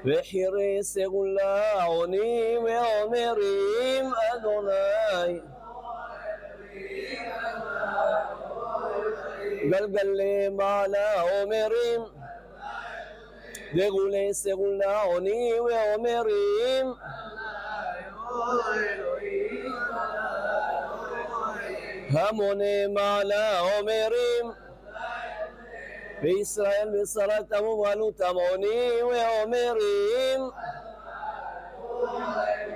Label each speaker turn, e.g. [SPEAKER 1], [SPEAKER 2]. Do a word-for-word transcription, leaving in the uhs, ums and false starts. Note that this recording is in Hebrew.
[SPEAKER 1] וחירי סגולה עונים ואומרים אדוני גלגלי מעלה אומרים דגולי סגולה עונים ואומרים המוני מעלה אומרים וישראל ושרתם ומעלותם עונים ואומרים